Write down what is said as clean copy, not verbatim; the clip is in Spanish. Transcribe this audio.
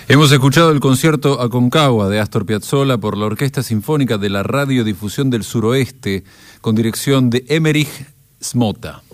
Hemos escuchado el concierto Aconcagua de Astor Piazzolla por la Orquesta Sinfónica de la Radiodifusión del Suroeste, con dirección de Emmerich Smota.